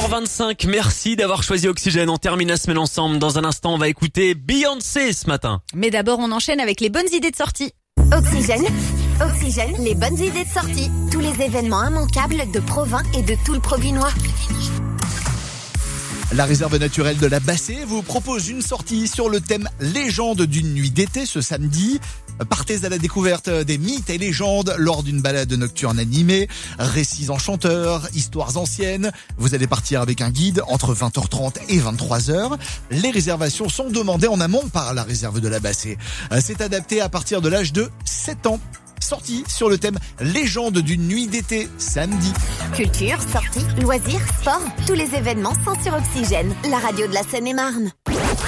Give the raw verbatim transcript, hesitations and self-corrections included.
vingt-cinq, merci d'avoir choisi Oxygène. On termine la semaine ensemble. Dans un instant, on va écouter Beyoncé ce matin. Mais d'abord, on enchaîne avec les bonnes idées de sortie. Oxygène, Oxygène, les bonnes idées de sortie. Tous les événements immanquables de Provins et de tout le Provinois. La réserve naturelle de la Bassée vous propose une sortie sur le thème légende d'une nuit d'été ce samedi. Partez à la découverte des mythes et légendes lors d'une balade nocturne animée, récits enchanteurs, histoires anciennes. Vous allez partir avec un guide entre vingt heures trente et vingt-trois heures. Les réservations sont demandées en amont par la réserve de la Bassée. C'est adapté à partir de l'âge de sept ans. Sortie sur le thème légende d'une nuit d'été samedi. Culture, sorties, loisirs, sport, tous les événements sont sur Oxygène, la radio de la Seine-et-Marne.